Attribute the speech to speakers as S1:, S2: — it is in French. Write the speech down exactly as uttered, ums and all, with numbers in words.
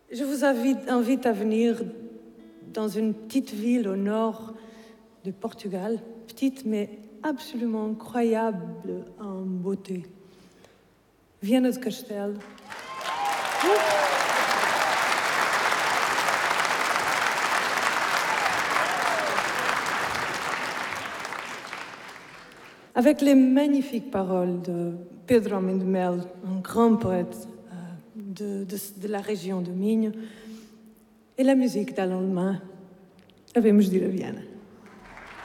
S1: Je vous invite, invite à venir dans une petite ville au nord de Portugal, petite mais absolument incroyable en beauté. Viana do Castelo. Avec les magnifiques paroles de Pedro Homem de Mel, un grand poète euh, de, de, de la région de Minho, et la musique d'Alain Lemain, devemos de ir a Viana.